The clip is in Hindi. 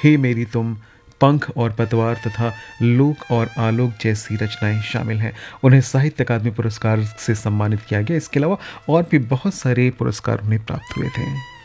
हे मेरी तुम, पंख और पतवार तथा लोक और आलोक जैसी रचनाएं शामिल हैं। उन्हें साहित्य अकादमी पुरस्कार से सम्मानित किया गया। इसके अलावा और भी बहुत सारे पुरस्कार उन्हें प्राप्त हुए थे।